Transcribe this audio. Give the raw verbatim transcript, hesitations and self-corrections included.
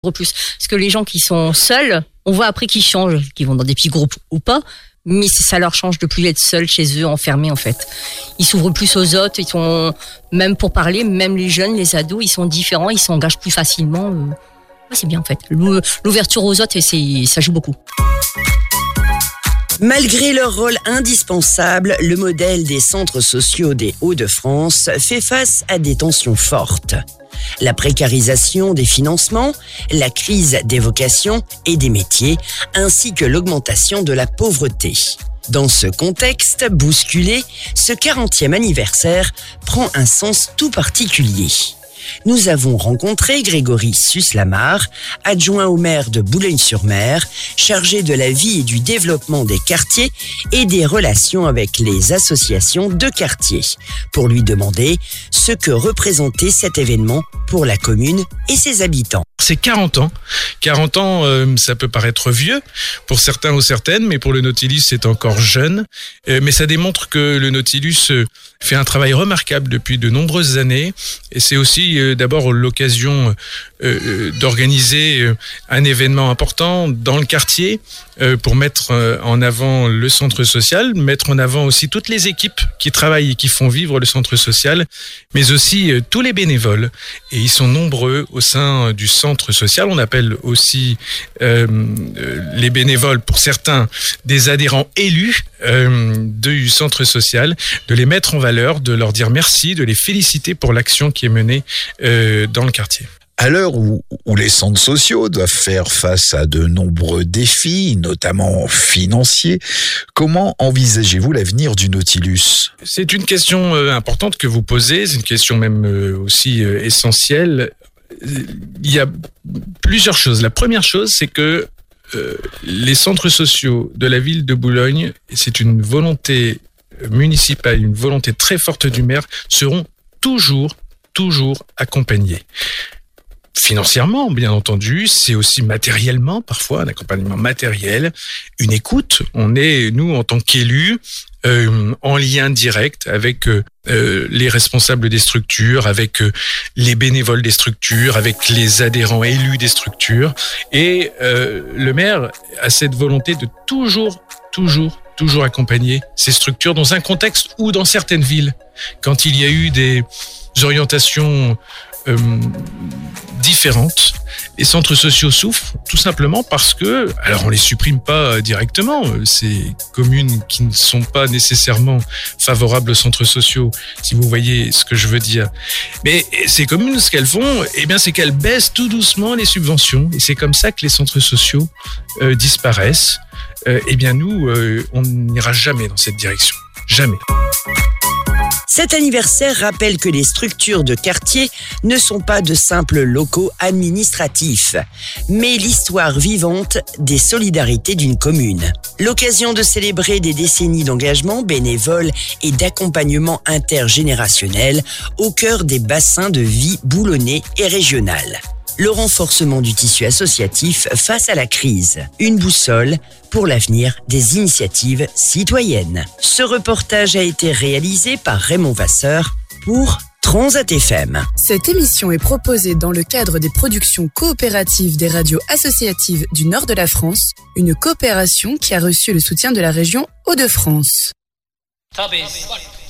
plus. Parce que les gens qui sont seuls, on voit après qu'ils changent, qu'ils vont dans des petits groupes ou pas, mais ça leur change de plus être seuls chez eux, enfermés en fait. Ils s'ouvrent plus aux autres, ils sont, même pour parler, même les jeunes, les ados, ils sont différents, ils s'engagent plus facilement. Ouais, c'est bien en fait. L'ouverture aux autres, c'est, ça joue beaucoup. Malgré leur rôle indispensable, le modèle des centres sociaux des Hauts-de-France fait face à des tensions fortes. La précarisation des financements, la crise des vocations et des métiers, ainsi que l'augmentation de la pauvreté. Dans ce contexte bousculé, ce quarantième anniversaire prend un sens tout particulier. Nous avons rencontré Grégory Susse-Lamar, adjoint au maire de Boulogne-sur-Mer, chargé de la vie et du développement des quartiers et des relations avec les associations de quartier, pour lui demander ce que représentait cet événement pour la commune et ses habitants. C'est quarante ans. quarante ans, euh, ça peut paraître vieux pour certains ou certaines, mais pour le Nautilus, c'est encore jeune. Euh, mais ça démontre que le Nautilus euh, fait un travail remarquable depuis de nombreuses années. Et c'est aussi euh, d'abord l'occasion euh, d'organiser euh, un événement important dans le quartier euh, pour mettre euh, en avant le centre social, mettre en avant aussi toutes les équipes qui travaillent et qui font vivre le centre social, mais aussi euh, tous les bénévoles. Et ils sont nombreux au sein du centre social. On appelle aussi euh, les bénévoles, pour certains, des adhérents élus euh, du centre social, de les mettre en valeur, de leur dire merci, de les féliciter pour l'action qui est menée euh, dans le quartier. À l'heure où, où les centres sociaux doivent faire face à de nombreux défis, notamment financiers, comment envisagez-vous l'avenir du Nautilus ? C'est une question euh, importante que vous posez, c'est une question même euh, aussi euh, essentielle. Il y a plusieurs choses. La première chose, c'est que euh, les centres sociaux de la ville de Boulogne, et c'est une volonté municipale, une volonté très forte du maire, seront toujours, toujours accompagnés. Financièrement, bien entendu, c'est aussi matériellement, parfois un accompagnement matériel, une écoute. On est, nous, en tant qu'élus, euh, en lien direct avec euh, les responsables des structures, avec euh, les bénévoles des structures, avec les adhérents élus des structures. Et euh, le maire a cette volonté de toujours, toujours, toujours accompagner ces structures dans un contexte où, dans certaines villes, quand il y a eu des orientations Euh, différentes, les centres sociaux souffrent tout simplement parce que, alors on les supprime pas directement, ces communes qui ne sont pas nécessairement favorables aux centres sociaux, si vous voyez ce que je veux dire. Mais ces communes, ce qu'elles font, eh bien, c'est qu'elles baissent tout doucement les subventions, et c'est comme ça que les centres sociaux euh, disparaissent. Euh, eh bien, nous, euh, on n'ira jamais dans cette direction. Jamais. Cet anniversaire rappelle que les structures de quartier ne sont pas de simples locaux administratifs, mais l'histoire vivante des solidarités d'une commune. L'occasion de célébrer des décennies d'engagement bénévole et d'accompagnement intergénérationnel au cœur des bassins de vie boulonnais et régional. Le renforcement du tissu associatif face à la crise. Une boussole pour l'avenir des initiatives citoyennes. Ce reportage a été réalisé par Raymond Vasseur pour Transat F M. Cette émission est proposée dans le cadre des productions coopératives des radios associatives du nord de la France, une coopération qui a reçu le soutien de la région Hauts-de-France.